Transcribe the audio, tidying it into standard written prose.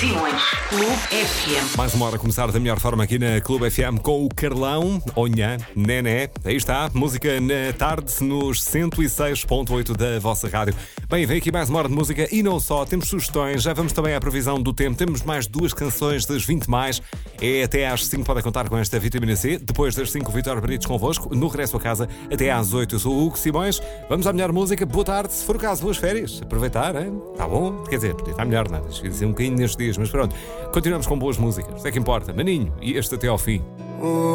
Simões, Clube FM. Mais uma hora a começar da melhor forma aqui na Clube FM com o Carlão, Onhã, Nené. Aí está, música na tarde nos 106.8 da vossa rádio. Bem, vem aqui mais uma hora de música e não só, temos sugestões, já vamos também à previsão do tempo. Temos mais 2 canções das 20 mais. É até às 5, podem contar com esta vitamina C. Depois das 5, Vitor Brites convosco. No regresso a casa, até às 8. Eu sou o Hugo Simões. Vamos à melhor música. Boa tarde, se for o caso, boas férias. Aproveitar, hein? Está bom? Quer dizer, podia estar melhor, não é? Deixa eu dizer um bocadinho nestes dias, mas pronto. Continuamos com boas músicas, é que importa. Maninho, e este até ao fim.